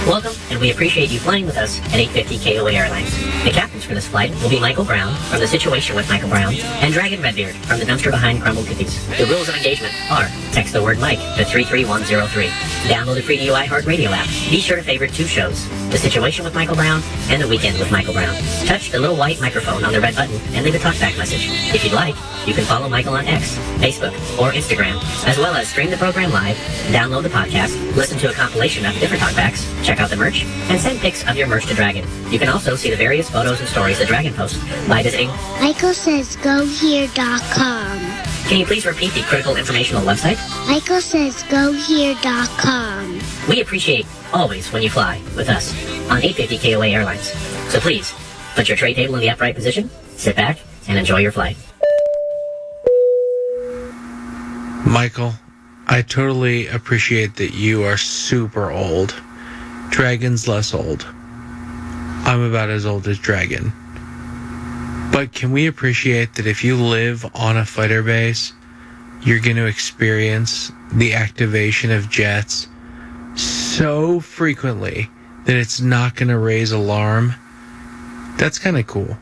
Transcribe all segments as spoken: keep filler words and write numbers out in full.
Welcome, and we appreciate you flying with us at eight fifty K O A Airlines. The captains for this flight will be Michael Brown from The Situation with Michael Brown and Dragon Redbeard from The Dumpster Behind Crumbled Cookies. The rules of engagement are text the word Mike to three three one zero three. Download the free iHeartRadio app. Be sure to favorite two shows, The Situation with Michael Brown and The Weekend with Michael Brown. Touch the little white microphone on the red button and leave a talkback message. If you'd like, you can follow Michael on X, Facebook, or Instagram, as well as stream the program live, download the podcast, listen to a compilation of different talkbacks, check out the merch, and send pics of your merch to Dragon. You can also see the various photos and stories that Dragon posts by visiting Michael says go here dot com. Can you please repeat the critical informational website? Michael says go here dot com. We appreciate always when you fly with us on eight fifty K O A Airlines. So please, put your tray table in the upright position, sit back, and enjoy your flight. Michael, I totally appreciate that you are super old. Dragon's less old. I'm about as old as Dragon. But can we appreciate that if you live on a fighter base, you're going to experience the activation of jets so frequently that it's not going to raise alarm? That's kind of cool.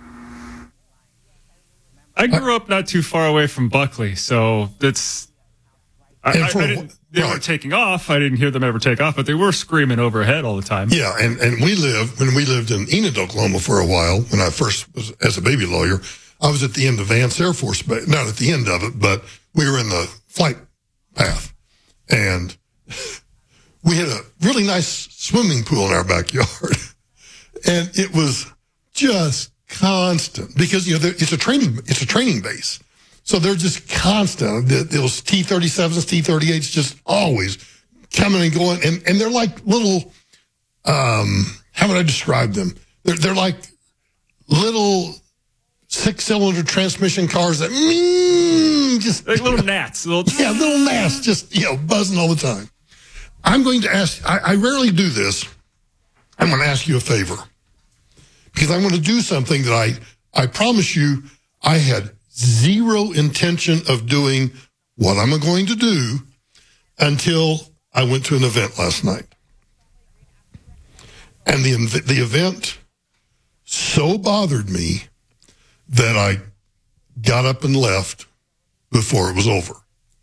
I grew up not too far away from Buckley, so that's... I, I, I didn't, they right. were taking off. I didn't hear them ever take off, but they were screaming overhead all the time. Yeah, and, and we lived, when we lived in Enid, Oklahoma for a while, when I first was, as a baby lawyer, I was at the end of Vance Air Force Base, not at the end of it, but we were in the flight path. And we had a really nice swimming pool in our backyard. And it was just constant because, you know, it's a training, it's a training base. So they're just constant. Those T thirty-sevens, T thirty-eights just always coming and going. And, and they're like little, um, how would I describe them? They're, they're like little six-cylinder transmission cars that mm, just... Like little gnats. Little... Yeah, little gnats just, you know, buzzing all the time. I'm going to ask, I, I rarely do this. I'm going to ask you a favor. Because I'm going to do something that I, I promise you I had zero intention of doing what I'm going to do until I went to an event last night. And the, the event so bothered me that I got up and left before it was over.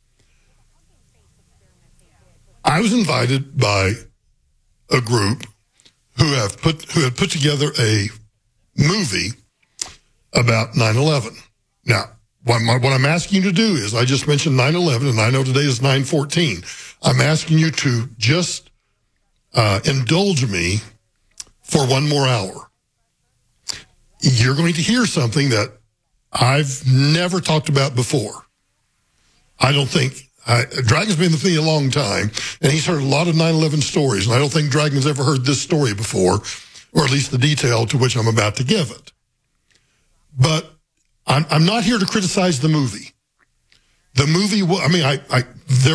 I was invited by a group who have put who had put together a movie about nine eleven. Now, what, my, what I'm asking you to do is, I just mentioned nine eleven, and I know today is nine fourteen. I'm asking you to just uh, indulge me for one more hour. You're going to hear something that I've never talked about before. I don't think, I, Dragon's been with me a long time, and he's heard a lot of nine eleven stories, and I don't think Dragon's ever heard this story before, or at least the detail to which I'm about to give it. But I'm, I'm not here to criticize the movie. The movie, I mean, I, I, there,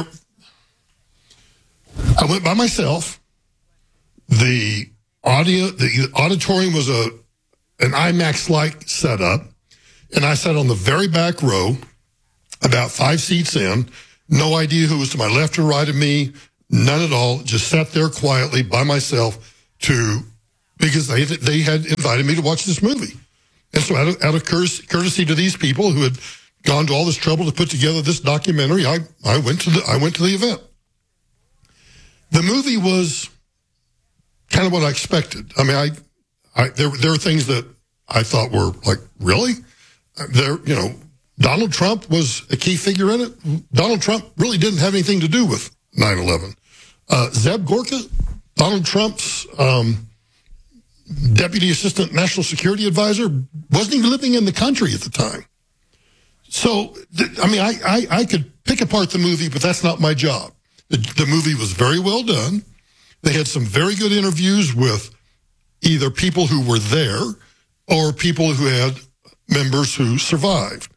I went by myself. The audio, the auditorium was a, an IMAX-like setup, and I sat on the very back row, about five seats in, no idea who was to my left or right of me, none at all, just sat there quietly by myself to, because they, they had invited me to watch this movie. And so out of, out of courtesy to these people who had gone to all this trouble to put together this documentary, I, I went to the, I went to the event. The movie was kind of what I expected. I mean, I, I, there, there are things that I thought were like, really? There, you know, Donald Trump was a key figure in it. Donald Trump really didn't have anything to do with nine eleven. Uh, Zeb Gorka, Donald Trump's, um, Deputy Assistant National Security Advisor, wasn't even living in the country at the time. So, th- I mean, I, I, I could pick apart the movie, but that's not my job. The, the movie was very well done. They had some very good interviews with either people who were there or people who had members who survived.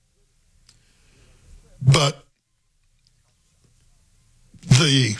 But the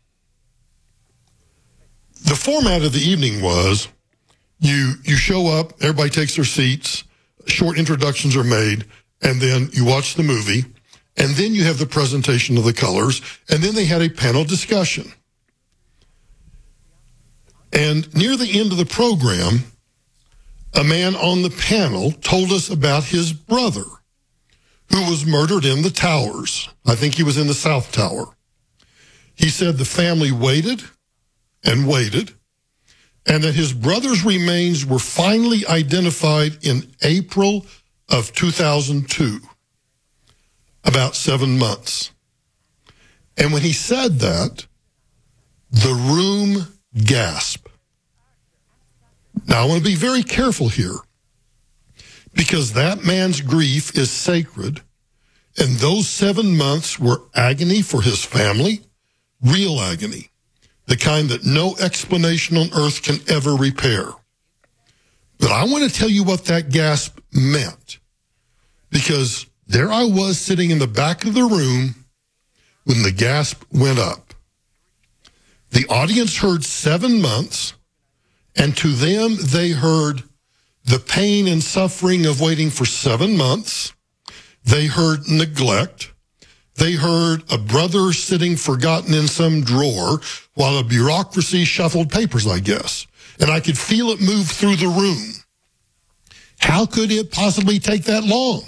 the format of the evening was you you show up, everybody takes their seats, short introductions are made, and then you watch the movie, and then you have the presentation of the colors, and then they had a panel discussion. And near the end of the program, a man on the panel told us about his brother who was murdered in the towers. I think he was in the South Tower. He said the family waited and waited, and that his brother's remains were finally identified in April of two thousand two, about seven months. And when he said that, the room gasped. Now, I want to be very careful here, because that man's grief is sacred, and those seven months were agony for his family, real agony, the kind that no explanation on earth can ever repair. But I want to tell you what that gasp meant, because there I was sitting in the back of the room when the gasp went up. The audience heard seven months, and to them they heard the pain and suffering of waiting for seven months. They heard neglect. They heard a brother sitting forgotten in some drawer while a bureaucracy shuffled papers, I guess. And I could feel it move through the room. How could it possibly take that long?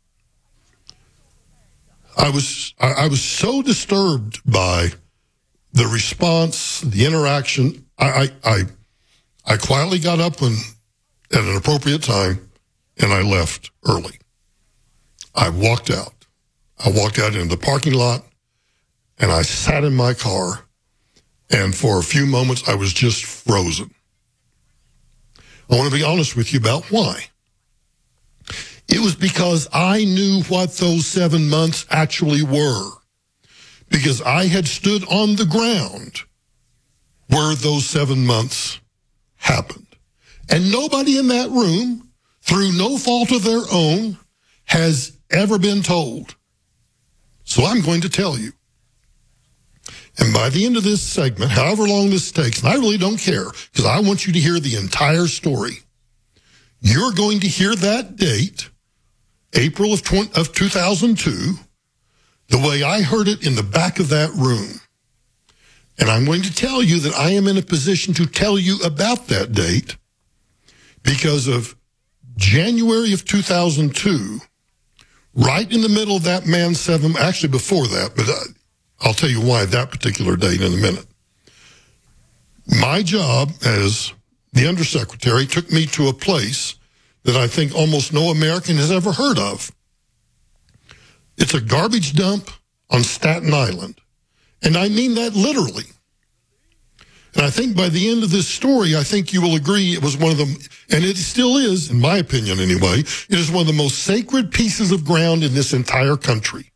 I was I, I was so disturbed by the response, the interaction. I, I I I quietly got up when at an appropriate time, and I left early. I walked out. I walked out into the parking lot, and I sat in my car, and for a few moments, I was just frozen. I want to be honest with you about why. It was because I knew what those seven months actually were, because I had stood on the ground where those seven months happened. And nobody in that room, through no fault of their own, has ever been told. So I'm going to tell you. And by the end of this segment, however long this takes, and I really don't care, because I want you to hear the entire story, you're going to hear that date, April of, twenty, of two thousand two, the way I heard it in the back of that room. And I'm going to tell you that I am in a position to tell you about that date because of January of two thousand two, right in the middle of that man's seven, actually before that, but I'll tell you why that particular date in a minute. My job as the undersecretary took me to a place that I think almost no American has ever heard of. It's a garbage dump on Staten Island. And I mean that literally. And I think by the end of this story, I think you will agree it was one of the, and it still is, in my opinion anyway, it is one of the most sacred pieces of ground in this entire country.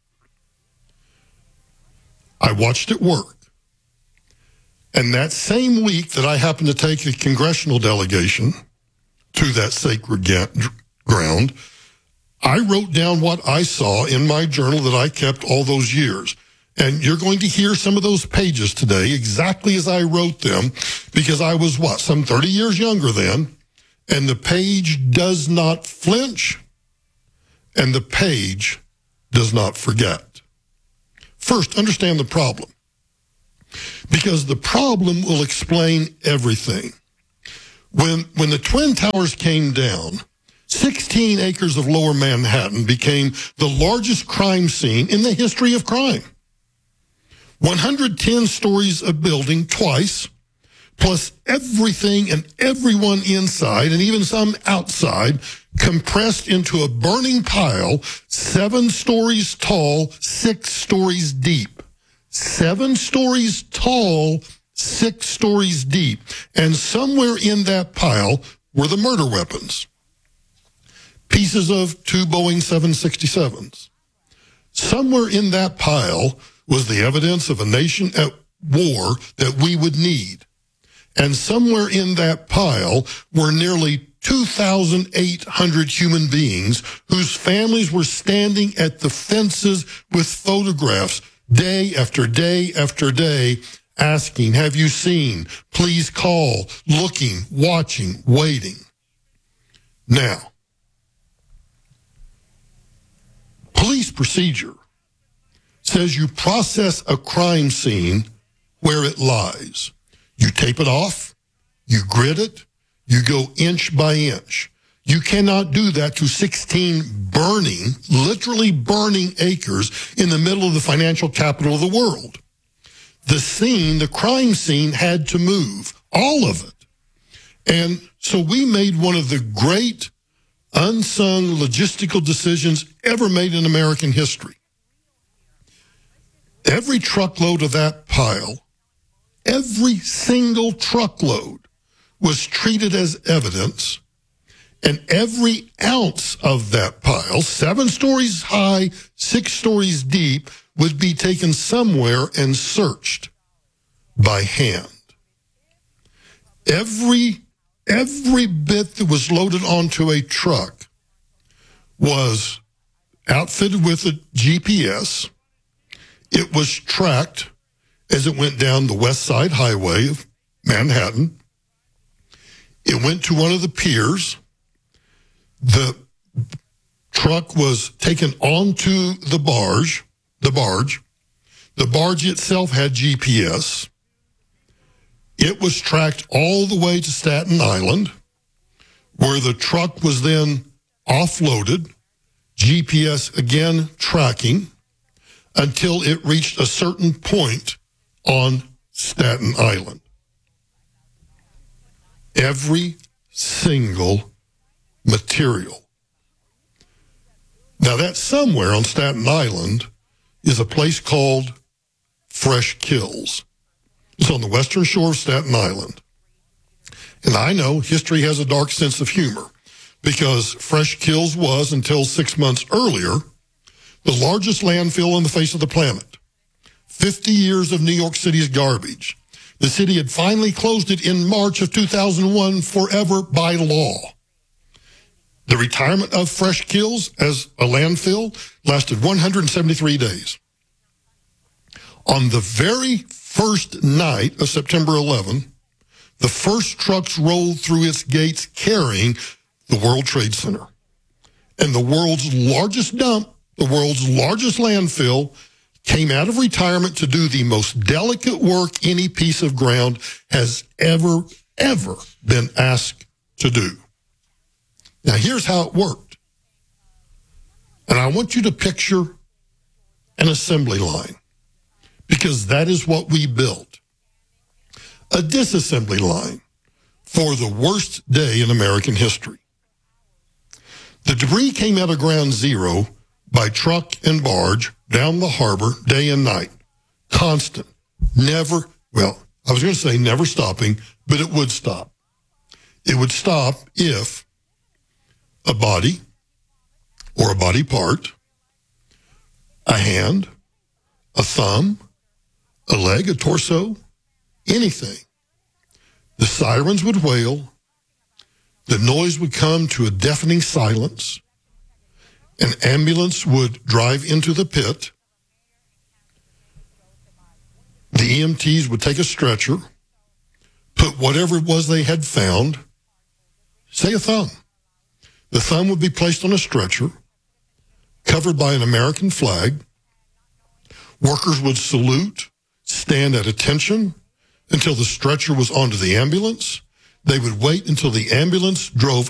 I watched it work. And that same week that I happened to take a congressional delegation to that sacred ga- ground, I wrote down what I saw in my journal that I kept all those years. And you're going to hear some of those pages today exactly as I wrote them, because I was, what, some thirty years younger then, and the page does not flinch, and the page does not forget. First, understand the problem, because the problem will explain everything. When, when the Twin Towers came down, sixteen acres of Lower Manhattan became the largest crime scene in the history of crime. one hundred ten stories of building twice, plus everything and everyone inside and even some outside, compressed into a burning pile, seven stories tall, six stories deep. Seven stories tall, six stories deep. And somewhere in that pile were the murder weapons. Pieces of two Boeing seven sixty-sevens. Somewhere in that pile was the evidence of a nation at war that we would need. And somewhere in that pile were nearly two thousand eight hundred human beings whose families were standing at the fences with photographs day after day after day, asking, have you seen? Please call, looking, watching, waiting. Now, police procedure says you process a crime scene where it lies. You tape it off, you grit it, you go inch by inch. You cannot do that to sixteen burning, literally burning acres in the middle of the financial capital of the world. The scene, the crime scene had to move, all of it. And so we made one of the great unsung logistical decisions ever made in American history. Every truckload of that pile, every single truckload was treated as evidence, and every ounce of that pile, seven stories high, six stories deep, would be taken somewhere and searched by hand. Every, every bit that was loaded onto a truck was outfitted with a G P S. It was tracked as it went down the West Side Highway of Manhattan. It went to one of the piers. The truck was taken onto the barge, the barge. The barge itself had G P S. It was tracked all the way to Staten Island, where the truck was then offloaded, G P S again tracking, until it reached a certain point on Staten Island. Every single material. Now, that somewhere on Staten Island is a place called Fresh Kills. It's on the western shore of Staten Island. And I know history has a dark sense of humor, because Fresh Kills was, until six months earlier, the largest landfill on the face of the planet. fifty years of New York City's garbage. The city had finally closed it in March of two thousand one forever by law. The retirement of Fresh Kills as a landfill lasted one hundred seventy-three days. On the very first night of September eleventh, the first trucks rolled through its gates carrying the World Trade Center. And the world's largest dump, the world's largest landfill, came out of retirement to do the most delicate work any piece of ground has ever, ever been asked to do. Now, here's how it worked. And I want you to picture an assembly line, because that is what we built. A disassembly line for the worst day in American history. The debris came out of ground zero by truck and barge down the harbor day and night. Constant. Never, well, I was going to say never stopping, but it would stop. It would stop if a body or a body part, a hand, a thumb, a leg, a torso, anything. The sirens would wail. The noise would come to a deafening silence. An ambulance would drive into the pit. The E M Ts would take a stretcher, put whatever it was they had found, say a thumb. The thumb would be placed on a stretcher, covered by an American flag. Workers would salute, stand at attention until the stretcher was onto the ambulance. They would wait until the ambulance drove